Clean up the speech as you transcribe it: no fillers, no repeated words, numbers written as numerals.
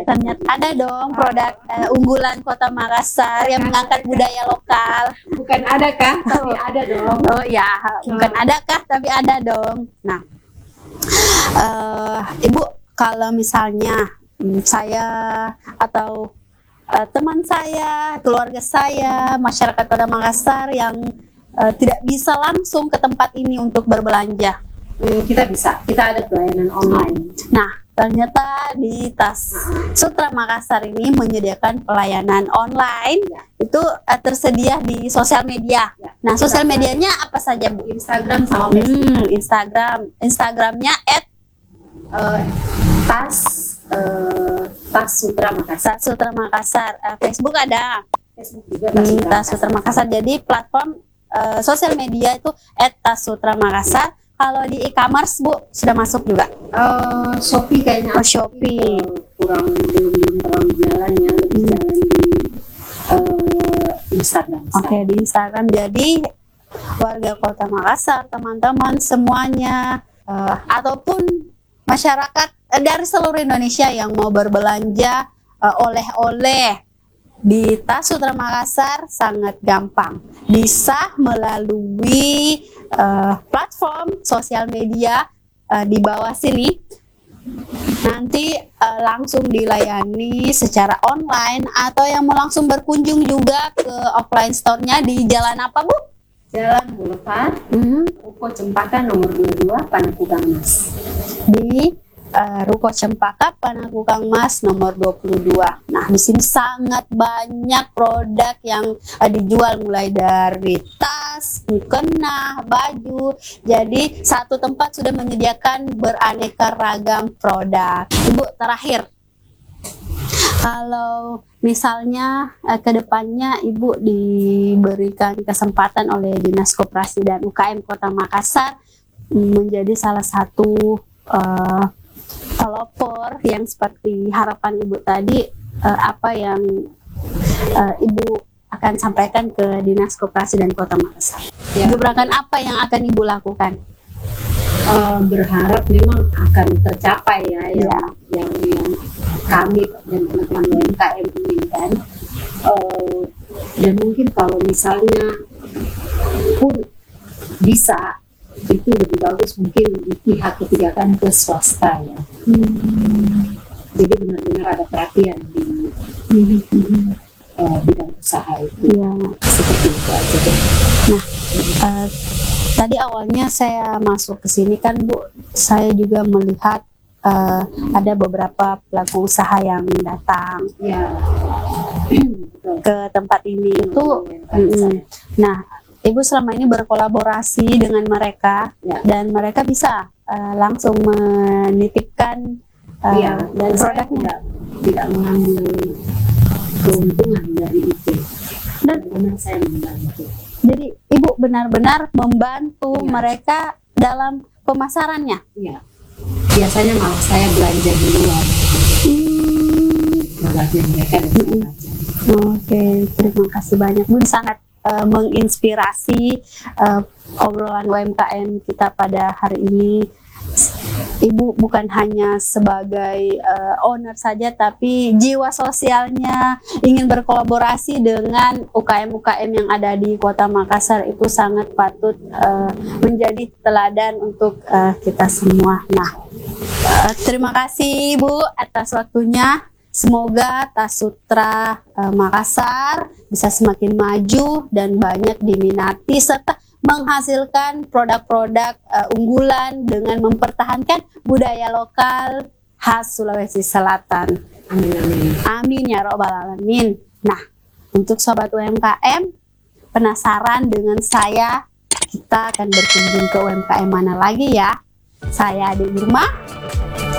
Ternyata ada dong produk unggulan Kota Makassar yang mengangkat budaya lokal. Bukan ada kah? Tapi ada dong. Oh ya, bukan ada kah? Tapi ada dong. Nah, Ibu, kalau misalnya saya atau teman saya, keluarga saya, masyarakat Kota Makassar yang tidak bisa langsung ke tempat ini untuk berbelanja, Kita bisa. Kita ada pelayanan online. nah, ternyata di Tas Sutra Makassar ini menyediakan pelayanan online. Itu tersedia di sosial media. Nah, sosial medianya apa saja, Bu? Instagram sama Facebook. Instagramnya Tas Sutra Makassar. @Sutra Makassar. Facebook ada Facebook juga Tas Sutra Makassar. Jadi platform sosial media itu Tas Sutra Makassar. Kalau di e-commerce, Bu, sudah masuk juga? Shopee kayaknya. Oh, Shopee. Belum terlalu jalan ya, lebih jalan di Instagram. Oke, di Instagram. Jadi warga Kota Makassar, teman-teman semuanya, ataupun masyarakat dari seluruh Indonesia yang mau berbelanja oleh-oleh di Tas Sutra Makassar sangat gampang. Bisa melalui platform sosial media di bawah sini. Nanti langsung dilayani secara online, atau yang mau langsung berkunjung juga ke offline store-nya di jalan apa, Bu? Jalan Boulevard, Ruko Cempaka nomor 22, Panakukang Mas. Di Ruko Cempaka Panakukang Mas nomor 22. Nah, di sini sangat banyak produk yang dijual, mulai dari tas, mukena, baju. Jadi satu tempat sudah menyediakan beraneka ragam produk. Ibu, terakhir, kalau misalnya ke depannya Ibu diberikan kesempatan oleh Dinas Koperasi dan UKM Kota Makassar menjadi salah satu pelopor yang seperti harapan Ibu tadi, apa yang Ibu akan sampaikan ke Dinas Koperasi dan Kota Makassar? Ya. Gebrakan apa yang akan Ibu lakukan? Berharap memang akan tercapai ya, yang kami dan teman-teman UMKM inginkan. Dan mungkin kalau misalnya pun bisa, itu lebih bagus mungkin di pihak ketiga kan ke swasta ya. Jadi benar-benar ada perhatian di bidang usaha itu. Ya. Seperti itu aja deh. Nah, tadi awalnya saya masuk ke sini kan, Bu, saya juga melihat ada beberapa pelaku usaha yang datang Ya. ke tempat ini. Itu nah, Ibu selama ini berkolaborasi dengan mereka, dan mereka bisa langsung menitipkan Dan saya tidak mengambil keuntungan dari itu. Dan benar saya membantu. Jadi Ibu benar-benar membantu mereka dalam pemasarannya. Iya. Biasanya malah saya belanja di luar. Belanja mereka dan saya belanja. Oke, terima kasih banyak, Bu. Sangat menginspirasi obrolan UMKM kita pada hari ini. Ibu bukan hanya sebagai owner saja, tapi jiwa sosialnya ingin berkolaborasi dengan UKM-UKM yang ada di Kota Makassar. Itu sangat patut menjadi teladan untuk kita semua. Nah, terima kasih Ibu atas waktunya. Semoga Tas Sutra Makassar bisa semakin maju dan banyak diminati, serta menghasilkan produk-produk unggulan dengan mempertahankan budaya lokal khas Sulawesi Selatan. Amin, amin. Amin ya robbal alamin. Nah, untuk sobat UMKM, penasaran dengan saya? Kita akan berkunjung ke UMKM mana lagi ya? Saya Ade Irma.